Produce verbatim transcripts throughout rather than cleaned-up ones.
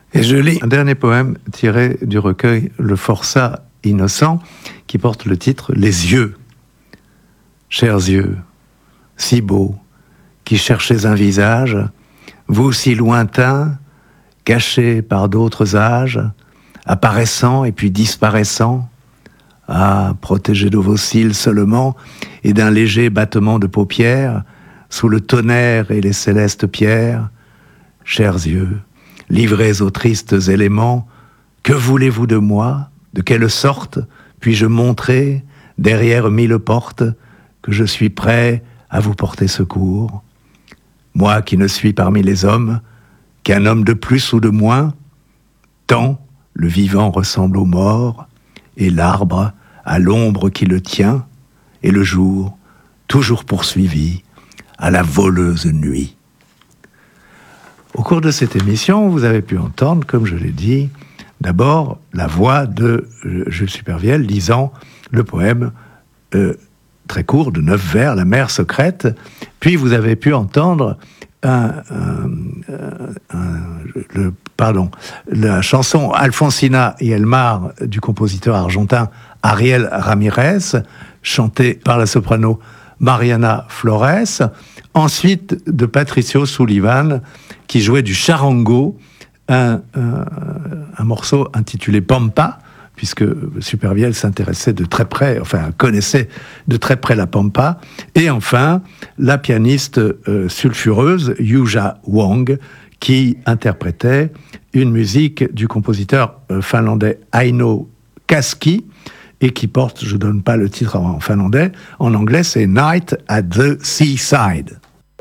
Et je lis un dernier poème tiré du recueil Le Forçat innocent, qui porte le titre « Les yeux ». Chers yeux, si beaux, qui cherchez un visage, vous si lointains, cachés par d'autres âges, apparaissant et puis disparaissant, ah, protégés de vos cils seulement et d'un léger battement de paupières, sous le tonnerre et les célestes pierres, chers yeux, livrés aux tristes éléments, que voulez-vous de moi? De quelle sorte puis-je montrer, derrière mille portes, que je suis prêt à vous porter secours? Moi qui ne suis parmi les hommes qu'un homme de plus ou de moins, tant le vivant ressemble au mort, et l'arbre à l'ombre qui le tient, et le jour, toujours poursuivi, à la voleuse nuit. Au cours de cette émission, vous avez pu entendre, comme je l'ai dit, d'abord la voix de Jules Supervielle lisant le poème euh, très court de neuf vers, La mer secrète, puis vous avez pu entendre un, un, un, le, pardon, la chanson Alfonsina y el mar du compositeur argentin Ariel Ramirez, chantée par la soprano Mariana Flores, ensuite de Patricio Sullivan, qui jouait du charango, un, un, un morceau intitulé Pampa, puisque Supervielle s'intéressait de très près, enfin connaissait de très près la Pampa, et enfin la pianiste euh, sulfureuse Yuja Wang, qui interprétait une musique du compositeur euh, finlandais Aino Kaski, et qui porte, je ne donne pas le titre en finlandais, en anglais c'est Night at the Seaside.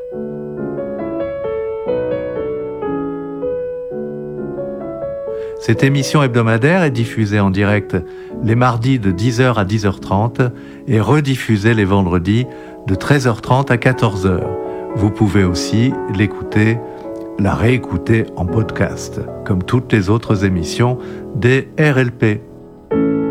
Cette émission hebdomadaire est diffusée en direct les mardis de dix heures à dix heures trente et rediffusée les vendredis de treize heures trente à quatorze heures. Vous pouvez aussi l'écouter, la réécouter en podcast, comme toutes les autres émissions des R L P.